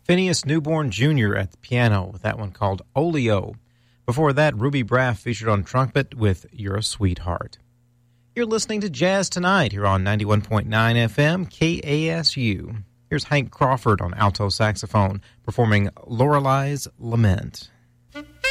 Phineas Newborn Jr. at the piano with that one called Oleo. Before that, Ruby Braff featured on trumpet with You're a Sweetheart. You're listening to Jazz Tonight here on 91.9 FM KASU. Here's Hank Crawford on alto saxophone performing Lorelei's Lament.